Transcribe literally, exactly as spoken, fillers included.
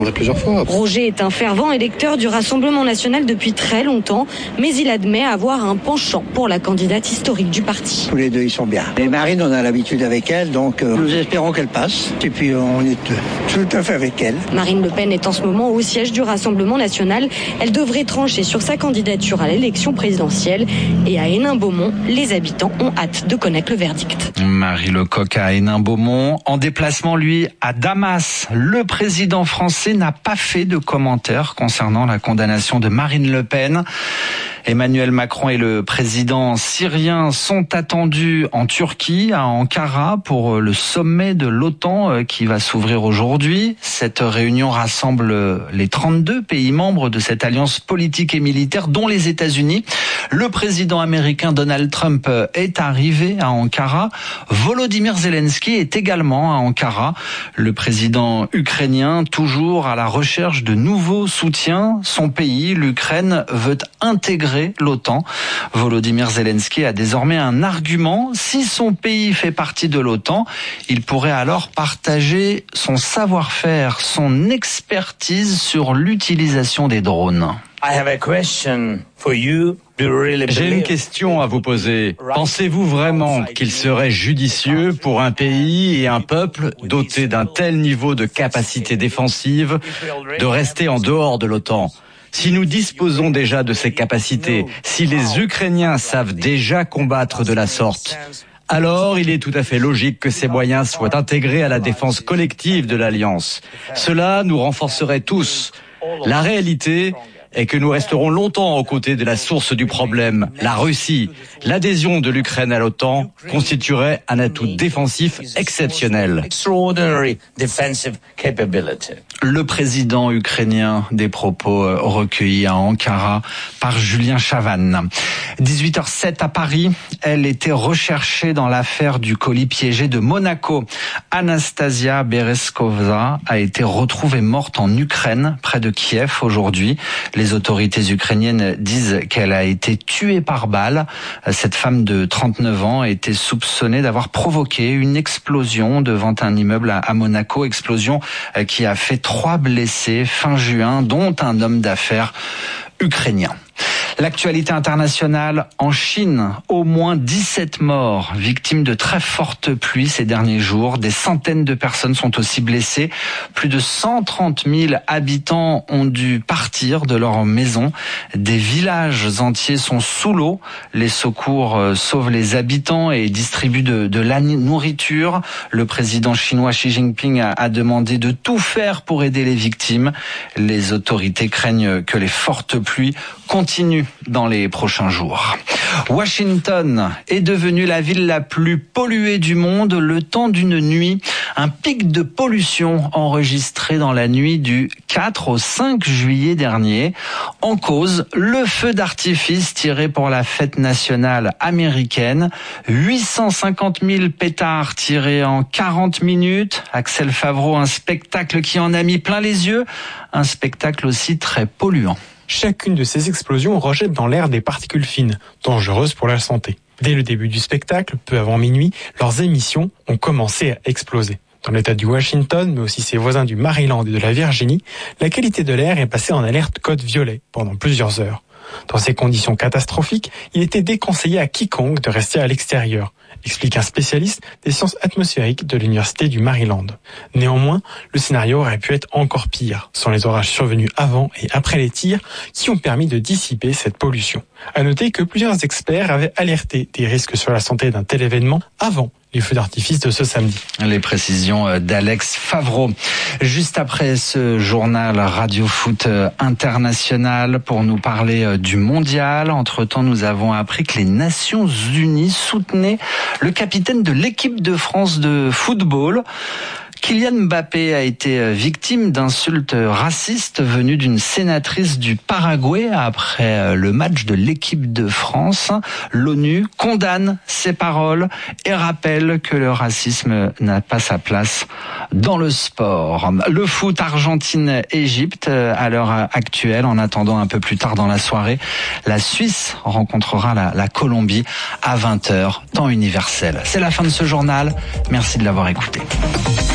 Plusieurs fois. Roger est un fervent électeur du Rassemblement national depuis très longtemps, mais il admet avoir un penchant pour la candidate historique du parti. Tous les deux, ils sont bien. Et Marine, on a l'habitude avec elle, donc euh, nous espérons qu'elle passe. Et puis on est tout à fait avec elle. Marine Le Pen est en ce moment au siège du Rassemblement national. Elle devrait trancher sur sa candidature à l'élection présidentielle. Et à Hénin-Beaumont, les habitants ont hâte de connaître le verdict. Marie Lecoq à Hénin-Beaumont. En déplacement, lui, à Damas, le président français n'a pas fait de commentaires concernant la condamnation de Marine Le Pen. Emmanuel Macron et le président syrien sont attendus en Turquie, à Ankara, pour le sommet de l'OTAN qui va s'ouvrir aujourd'hui. Cette réunion rassemble les trente-deux pays membres de cette alliance politique et militaire, dont les États-Unis. Le président américain Donald Trump est arrivé à Ankara. Volodymyr Zelensky est également à Ankara. Le président ukrainien, toujours à la recherche de nouveaux soutiens. Son pays, l'Ukraine, veut intégrer l'OTAN. Volodymyr Zelensky a désormais un argument. Si son pays fait partie de l'OTAN, il pourrait alors partager son savoir-faire, son expertise sur l'utilisation des drones. I have a question for you. J'ai une question à vous poser. Pensez-vous vraiment qu'il serait judicieux pour un pays et un peuple doté d'un tel niveau de capacité défensive de rester en dehors de l'OTAN ? Si nous disposons déjà de ces capacités, si les Ukrainiens savent déjà combattre de la sorte, alors il est tout à fait logique que ces moyens soient intégrés à la défense collective de l'Alliance. Cela nous renforcerait tous. La réalité est que nous resterons longtemps aux côtés de la source du problème, la Russie. L'adhésion de l'Ukraine à l'OTAN constituerait un atout défensif exceptionnel. Le président ukrainien, des propos recueillis à Ankara par Julien Chavannes. dix-huit heures sept à Paris, elle était recherchée dans l'affaire du colis piégé de Monaco. Anastasia Berezkova a été retrouvée morte en Ukraine, près de Kiev aujourd'hui. Les autorités ukrainiennes disent qu'elle a été tuée par balle. Cette femme de trente-neuf ans était soupçonnée d'avoir provoqué une explosion devant un immeuble à Monaco, explosion qui a fait trois blessés fin juin, dont un homme d'affaires ukrainien. L'actualité internationale en Chine, au moins dix-sept morts, victimes de très fortes pluies ces derniers jours. Des centaines de personnes sont aussi blessées. Plus de cent trente mille habitants ont dû partir de leur maison. Des villages entiers sont sous l'eau. Les secours sauvent les habitants et distribuent de, de la nourriture. Le président chinois Xi Jinping a, a demandé de tout faire pour aider les victimes. Les autorités craignent que les fortes pluies continuent dans les prochains jours. Washington est devenue la ville la plus polluée du monde le temps d'une nuit. Un pic de pollution enregistré dans la nuit du quatre au cinq juillet dernier. En cause, le feu d'artifice tiré pour la fête nationale américaine. huit cent cinquante mille pétards tirés en quarante minutes. Axel Favreau, un spectacle qui en a mis plein les yeux. Un spectacle aussi très polluant. Chacune de ces explosions rejette dans l'air des particules fines, dangereuses pour la santé. Dès le début du spectacle, peu avant minuit, leurs émissions ont commencé à exploser. Dans l'État du Washington, mais aussi ses voisins du Maryland et de la Virginie, la qualité de l'air est passée en alerte code violet pendant plusieurs heures. Dans ces conditions catastrophiques, il était déconseillé à quiconque de rester à l'extérieur, explique un spécialiste des sciences atmosphériques de l'Université du Maryland. Néanmoins, le scénario aurait pu être encore pire, sans les orages survenus avant et après les tirs qui ont permis de dissiper cette pollution. À noter que plusieurs experts avaient alerté des risques sur la santé d'un tel événement avant les feux d'artifice de ce samedi. Les précisions d'Alex Favreau. Juste après ce journal Radio Foot International pour nous parler du mondial. Entre-temps, nous avons appris que les Nations Unies soutenaient le capitaine de l'équipe de France de football. Kylian Mbappé a été victime d'insultes racistes venues d'une sénatrice du Paraguay après le match de l'équipe de France. L'ONU condamne ces paroles et rappelle que le racisme n'a pas sa place dans le sport. Le foot Argentine-Égypte à l'heure actuelle. En attendant un peu plus tard dans la soirée, la Suisse rencontrera la, la Colombie à vingt heures, temps universel. C'est la fin de ce journal. Merci de l'avoir écouté.